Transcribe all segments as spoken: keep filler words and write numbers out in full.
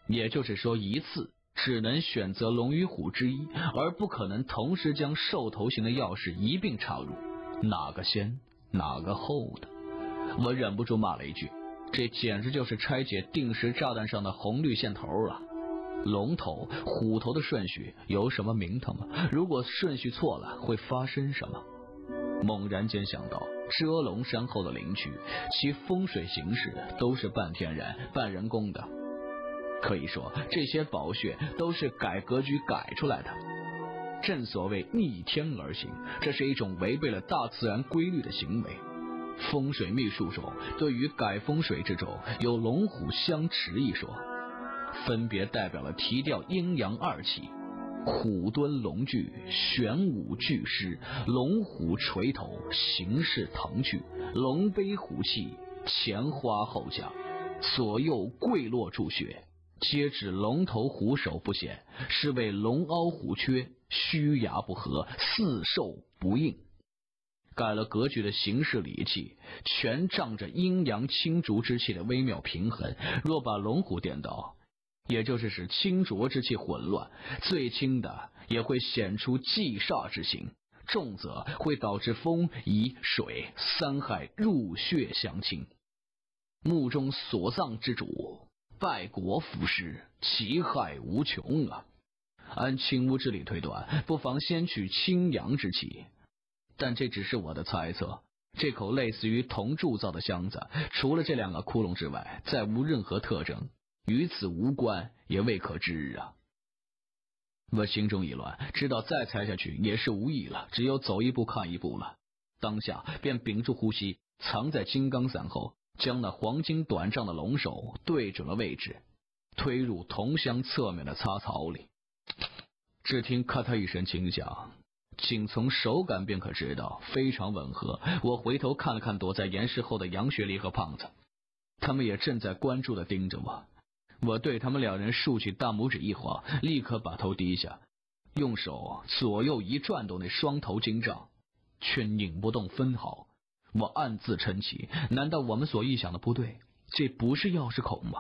也就是说一次只能选择龙与虎之一，而不可能同时将兽头形的钥匙一并插入，哪个先哪个后的？我忍不住骂了一句，这简直就是拆解定时炸弹上的红绿线头啊！龙头虎头的顺序有什么名堂吗？如果顺序错了会发生什么？猛然间想到遮龙山后的灵区，其风水形式都是半天然半人工的，可以说这些宝穴都是改格局改出来的。正所谓逆天而行，这是一种违背了大自然规律的行为。风水秘术中对于改风水之中有龙虎相持一说，分别代表了提调阴阳二气，虎蹲龙踞，玄武巨狮，龙虎垂头，形势腾去，龙背虎气，前花后架，左右跪落注穴，皆指龙头虎首不显，是为龙凹虎缺，虚牙不合，四兽不应。改了格局的形式理气，全仗着阴阳清浊之气的微妙平衡。若把龙虎颠倒，也就是使清浊之气混乱，最轻的也会显出忌煞之形，重则会导致风乙水三害入血相侵。墓中所葬之主，败国伏尸，其害无穷啊！按清污之理推断，不妨先取清阳之气，但这只是我的猜测。这口类似于铜铸造的箱子，除了这两个窟窿之外，再无任何特征，与此无关也未可知啊！我心中一乱，知道再猜下去也是无益了，只有走一步看一步了。当下便屏住呼吸，藏在金刚伞后，将那黄金短丈的龙首对准了位置，推入铜箱侧面的擦槽里。只听咔嗒一声轻响，仅从手感便可知道非常吻合。我回头看了看躲在岩石后的杨学礼和胖子，他们也正在关注地盯着我。我对他们两人竖起大拇指一晃，立刻把头低下，用手左右一转动那双头金杖，却拧不动分毫。我暗自嗔奇，难道我们所预想的不对？这不是钥匙孔吗？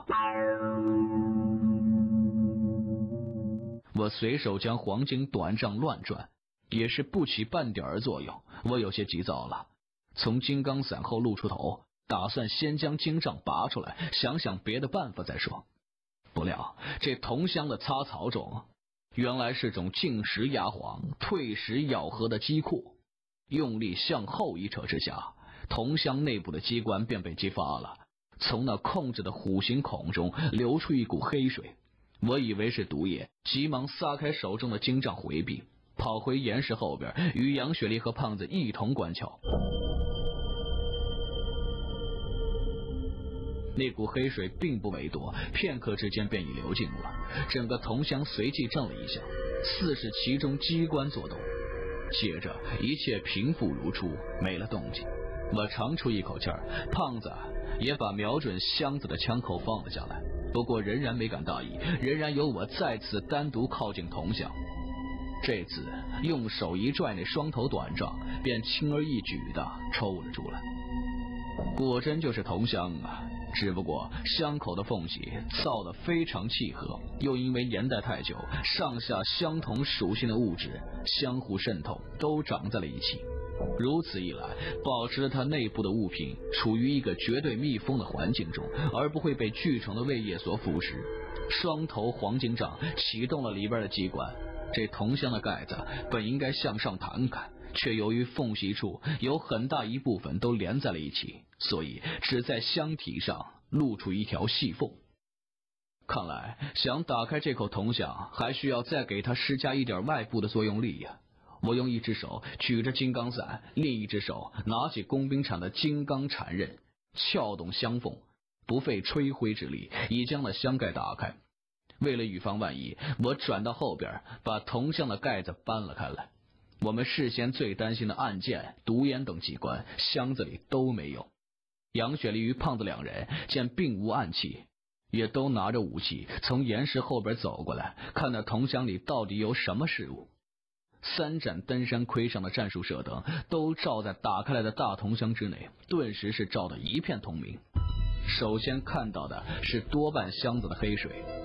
我随手将黄金短杖乱转，也是不起半点作用。我有些急躁了，从金刚伞后露出头，打算先将金杖拔出来，想想别的办法再说。不料这铜箱的擦槽中，原来是种进时压黄，退时咬合的机库，用力向后一扯之下，铜箱内部的机关便被激发了，从那控制的虎形孔中流出一股黑水。我以为是毒液，急忙撒开手中的金杖回避，跑回岩石后边，与杨雪莉和胖子一同观瞧。那股黑水并不为多，片刻之间便已流尽了，整个铜箱随即震了一下，似是其中机关作动，接着一切平复如初，没了动静。我长出一口气儿，胖子也把瞄准箱子的枪口放了下来，不过仍然没敢大意，仍然由我再次单独靠近铜箱。这次用手一拽那双头短杖，便轻而易举地抽了出来。果真就是铜箱啊，只不过箱口的缝隙造得非常契合，又因为年代太久，上下相同属性的物质相互渗透，都长在了一起。如此一来，保持了它内部的物品处于一个绝对密封的环境中，而不会被巨虫的胃液所腐蚀。双头黄金杖启动了里边的机关，这铜箱的盖子本应该向上弹开，却由于缝隙处有很大一部分都连在了一起，所以只在箱体上露出一条细缝。看来想打开这口铜箱，还需要再给它施加一点外部的作用力呀。我用一只手举着金刚伞，另一只手拿起工兵铲的金刚铲刃，撬动箱缝，不费吹灰之力，已将那箱盖打开。为了预防万一，我转到后边，把铜箱的盖子搬了开来。我们事先最担心的暗箭、毒烟等机关，箱子里都没有。杨雪莉与胖子两人见并无暗器，也都拿着武器从岩石后边走过来，看那铜箱里到底有什么事物。三盏登山盔上的战术射灯都照在打开来的大铜箱之内，顿时是照得一片通明。首先看到的是多半箱子的黑水，